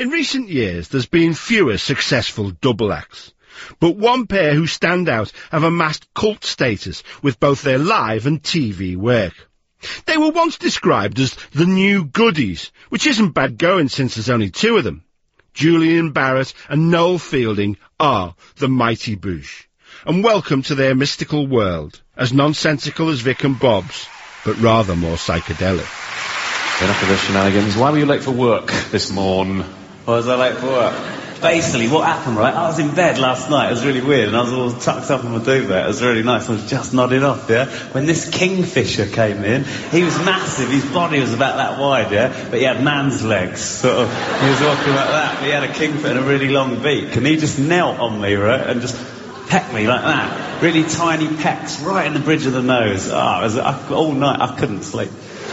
In recent years, there's been fewer successful double acts, but one pair who stand out have amassed cult status with both their live and TV work. They were once described as the new goodies, which isn't bad going since there's only two of them. Julian Barrett and Noel Fielding are the Mighty Boosh, and welcome to their mystical world, as nonsensical as Vic and Bob's, but rather more psychedelic. Enough of the shenanigans. Why were you late for work this morn? Why was I late for work? Basically, what happened, right? I was in bed last night. It was really weird, and I was all tucked up in my duvet. It was really nice. I was just nodding off, yeah? When this kingfisher came in, he was massive. His body was about that wide, yeah? But he had man's legs, sort of. He was walking like that, but he had a kingfisher and a really long beak. And he just knelt on me, right? And just pecked me like that. Really tiny pecks right in the bridge of the nose. All night I couldn't sleep.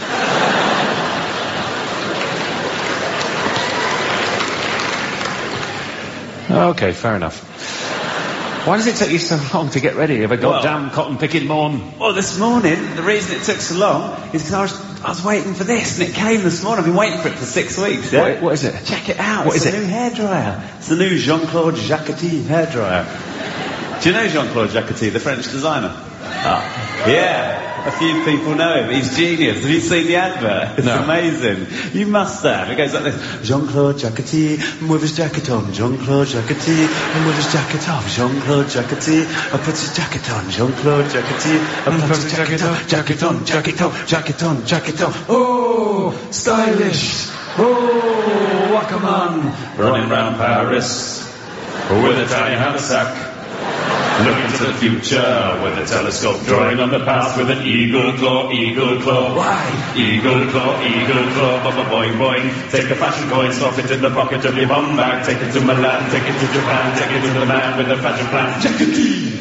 Okay, fair enough. Why does it take you so long to get ready? Have a goddamn cotton-picking morn? Well, this morning, the reason it took so long is because I was waiting for this, and it came this morning. I've been waiting for it for 6 weeks, yeah? What is it? Check it out. What is it? It's a new hairdryer. It's the new Jean-Claude Jacquetti hairdryer. Do you know Jean-Claude Jacquetti, the French designer? Yeah. A few people know him. He's genius. Have you seen the advert? It's amazing. You must have. It goes like this. Jean-Claude Jacquetti with his jacket on. Jean-Claude Jacquetti with his jacket off. Jean-Claude Jacquetti puts his jacket on. Jean-Claude Jacquetti puts his jacket on. Jacket on, jacket off, jacket on, jacket off. Oh, stylish. Oh, Wakaman. Running round Paris with a tiny haversack. Looking to the future with a telescope, drawing on the past with an eagle claw, eagle claw. Why? Eagle claw, boing, boing. Take a fashion coin, stuff it in the pocket of your bum bag. Take it to Milan, take it to Japan, take it to the man with the fashion plan. Jacquetti!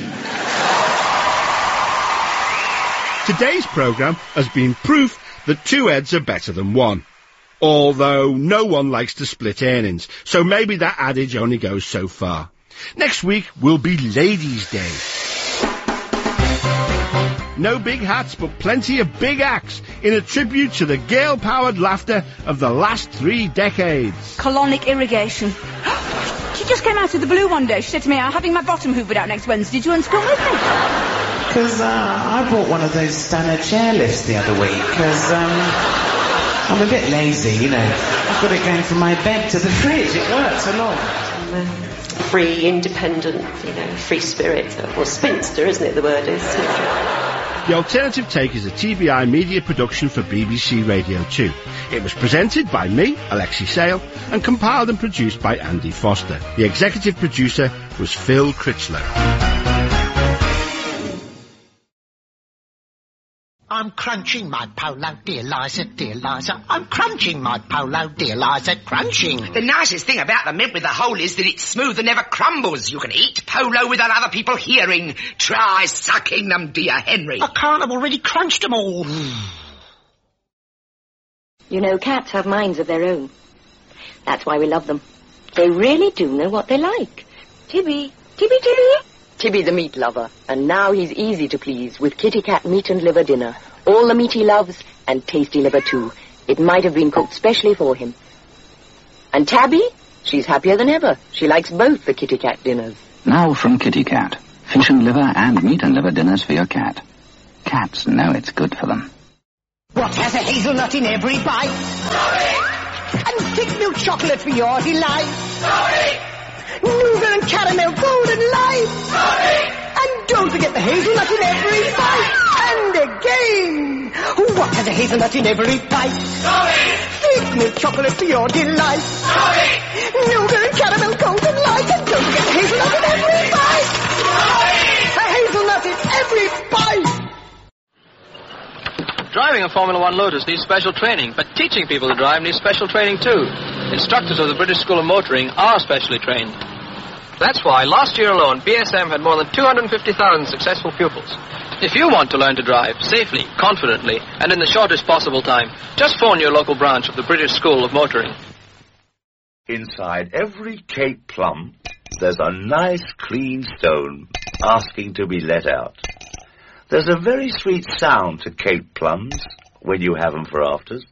Today's programme has been proof that two heads are better than one. Although no one likes to split earnings, so maybe that adage only goes so far. Next week will be Ladies' Day. No big hats, but plenty of big acts in a tribute to the girl-powered laughter of the last 3 decades. Colonic irrigation. She just came out of the blue one day. She said to me, I'm having my bottom hoovered out next Wednesday. Do you want to come with me? Because I bought one of those standard chairlifts the other week, because I'm a bit lazy, you know. I've got it going from my bed to the fridge. It works a lot. Free, independent, free spirit. Or spinster, isn't it, the word is? The Alternative Take is a TBI media production for BBC Radio 2. It was presented by me, Alexi Sale, and compiled and produced by Andy Foster. The executive producer was Phil Critchlow. I'm crunching my polo, dear Liza, dear Liza. I'm crunching my polo, dear Liza, crunching. The nicest thing about the mint with the hole is that it's smooth and never crumbles. You can eat polo without other people hearing. Try sucking them, dear Henry. I can't, I've already crunched them all. You know, cats have minds of their own. That's why we love them. They really do know what they like. Tibby, Tibby, Tibby. Tibby the meat lover, and now he's easy to please with Kitty Cat meat and liver dinner. All the meat he loves, and tasty liver too. It might have been cooked specially for him. And Tabby? She's happier than ever. She likes both the Kitty Cat dinners. Now from Kitty Cat. Fish and liver and meat and liver dinners for your cat. Cats know it's good for them. What has a hazelnut in every bite? Sorry! And thick milk chocolate for your delight? Sorry! Nougat and caramel golden light? Sorry! And don't forget the hazelnut in every bite. And again. What has a hazelnut in every bite? Sorry! Thick milk chocolate for your delight? Sorry! Nougat and caramel golden light. And don't forget the hazelnut in every bite. Sorry! A hazelnut in every bite. Driving a Formula One Lotus needs special training, but teaching people to drive needs special training too. Instructors of the British School of Motoring are specially trained. That's why last year alone, BSM had more than 250,000 successful pupils. If you want to learn to drive safely, confidently, and in the shortest possible time, just phone your local branch of the British School of Motoring. Inside every Cape plum, there's a nice clean stone asking to be let out. There's a very sweet sound to Cape plums when you have them for afters.